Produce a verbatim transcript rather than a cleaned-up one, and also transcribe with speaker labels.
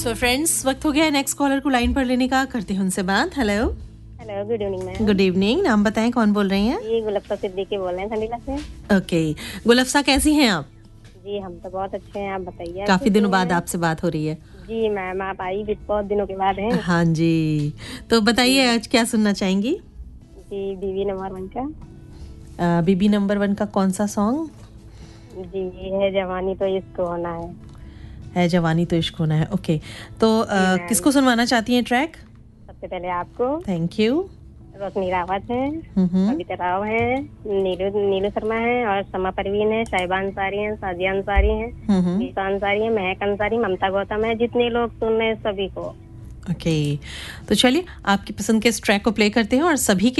Speaker 1: So friends, वक्त हो गया है नेक्स्ट कॉलर को लाइन पर लेने का। करते हैं उनसे बात। Hello
Speaker 2: hello, good evening ma'am.
Speaker 1: Good evening. नाम बताएं, कौन बोल रही हैं?
Speaker 2: जी, गुलफ्ता सिद्दीकी बोल रहे हैं ठंडीला से।
Speaker 1: ओके गुलफ्ता, कैसी हैं आप?
Speaker 2: जी, हम तो बहुत अच्छे हैं, आप बताइए।
Speaker 1: काफी दिनों बाद आपसे बात हो रही है।
Speaker 2: जी मैम, आप आई भी बहुत दिनों के बाद हैं।
Speaker 1: हाँ जी, तो बताइए आज क्या सुनना चाहेंगी?
Speaker 2: जी, बीवी नंबर वन का।
Speaker 1: आ, बीबी नंबर वन का कौन सा सॉन्ग?
Speaker 2: जी, है जवानी तो इश्क होना है।
Speaker 1: है जवानी तो इश्क होना है। ओके, तो आ, किसको सुनवाना चाहती हैं ट्रैक?
Speaker 2: सबसे पहले आपको।
Speaker 1: Thank you.
Speaker 2: रोशनी रावत है, कविता राव है, नीलू नीलू शर्मा है, और समा परवीन है, साहिबा अंसारी है, साजिया अंसारी है, गीता अंसारी है, महक अंसारी, ममता गौतम है। जितने लोग सुन रहे हैं सभी को।
Speaker 1: ओके, तो चलिए आपकी पसंद के इस ट्रैक को प्ले करते हैं और सभी के